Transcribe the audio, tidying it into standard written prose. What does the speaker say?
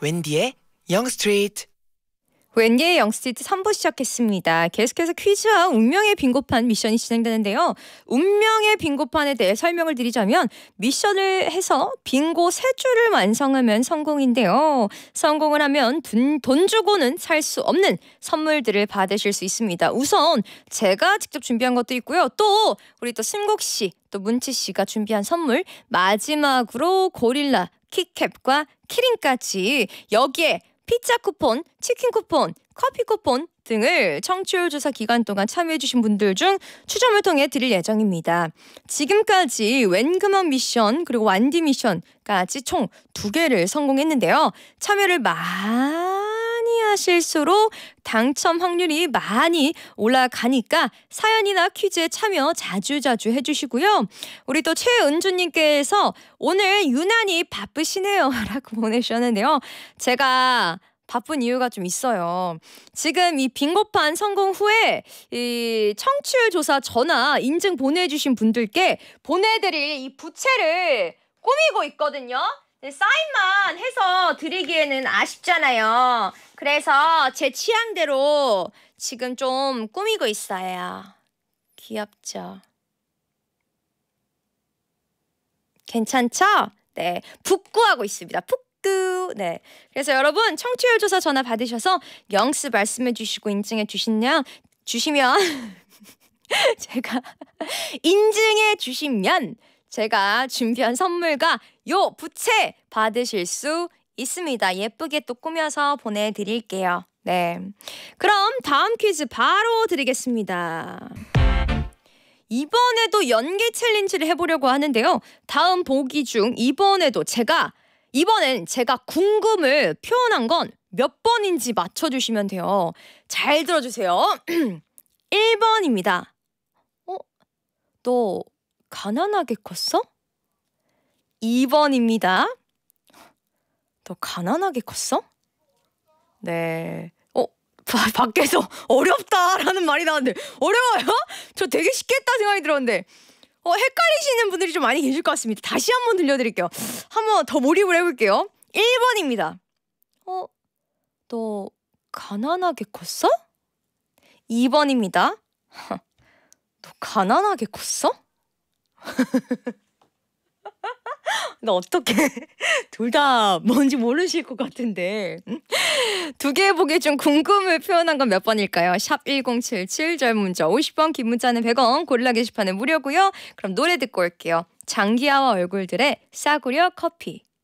웬디의 영스트리트. 웬디의 영스트리트 3부 시작했습니다. 계속해서 퀴즈와 운명의 빙고판 미션이 진행되는데요. 운명의 빙고판에 대해 설명을 드리자면 미션을 해서 빙고 3줄을 완성하면 성공인데요. 성공을 하면 돈 주고는 살 수 없는 선물들을 받으실 수 있습니다. 우선 제가 직접 준비한 것도 있고요. 또 우리 또 승국 씨, 또 문치 씨가 준비한 선물, 마지막으로 고릴라, 키캡과 키링까지 여기에 피자 쿠폰, 치킨 쿠폰, 커피 쿠폰 등을 청취율 조사 기간 동안 참여해주신 분들 중 추첨을 통해 드릴 예정입니다. 지금까지 웬그먼 미션 그리고 완디 미션까지 총 2개를 성공했는데요. 참여를 많이 하실수록 당첨 확률이 많이 올라가니까 사연이나 퀴즈에 참여 자주자주 해주시고요. 우리 또 최은주님께서 오늘 유난히 바쁘시네요 라고 보내주셨는데요. 제가 바쁜 이유가 좀 있어요. 지금 이 빙고판 성공 후에 이 청취율 조사 전화 인증 보내주신 분들께 보내드릴 이 부채를 꾸미고 있거든요. 사인만 해서 드리기에는 아쉽잖아요. 그래서 제 취향대로 지금 좀 꾸미고 있어요. 귀엽죠? 괜찮죠? 네, 북구하고 있습니다. 네. 그래서 여러분 청취율 조사 전화 받으셔서 영스 말씀해 주시고 인증해 주시면 제가 인증해 주시면 제가 준비한 선물과 요 부채 받으실 수 있습니다. 예쁘게 또 꾸며서 보내드릴게요. 네. 그럼 다음 퀴즈 바로 드리겠습니다. 이번에도 연기 챌린지를 해보려고 하는데요. 다음 보기 중 이번엔 제가 궁금을 표현한 건 몇 번인지 맞춰주시면 돼요. 잘 들어주세요. 1번입니다. 너 가난하게 컸어? 2번입니다. 너 가난하게 컸어? 네. 밖에서 어렵다라는 말이 나왔는데 어려워요? 저 되게 쉽게 했다 생각이 들었는데 헷갈리시는 분들이 좀 많이 계실 것 같습니다. 다시 한번 들려드릴게요. 한번 더 몰입을 해볼게요. 1번입니다. 너 가난하게 컸어? 2번입니다. 너 가난하게 컸어? 나 어떡해. 둘 다 뭔지 모르실 것 같은데 2개 보기 중 궁금을 표현한 건 몇 번일까요? 샵 1077 짧은 문자 50원, 긴 문자는 100원, 고릴라 게시판은 무료고요. 그럼 노래 듣고 올게요. 장기하와 얼굴들의 싸구려 커피.